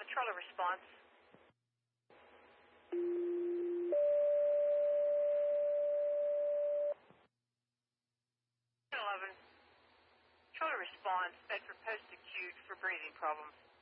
Controller response. 11. Controller response. Bedford post acute for breathing problems.